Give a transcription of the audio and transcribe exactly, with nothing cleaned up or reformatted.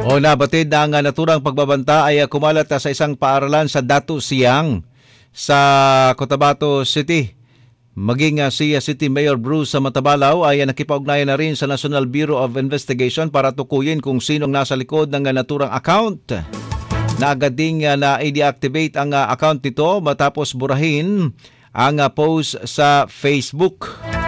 O nabatid na ang uh, naturang pagbabanta ay uh, kumalat uh, sa isang paaralan sa Datu Siang sa Cotabato City. Maging uh, si uh, City Mayor Bruce Matabalaw ay uh, nakipag-ugnayan na rin sa National Bureau of Investigation para tukuyin kung sinong nasa likod ng uh, naturang account. Naagad ding uh, na i-deactivate ang uh, account nito matapos burahin ang uh, post sa Facebook.